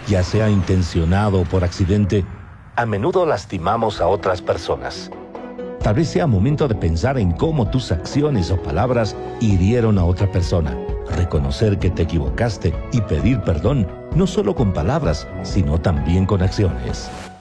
ya sea intencionado o por accidente, a menudo lastimamos a otras personas. Tal vez sea momento de pensar en cómo tus acciones o palabras hirieron a otra persona, reconocer que te equivocaste y pedir perdón, no solo con palabras, sino también con acciones.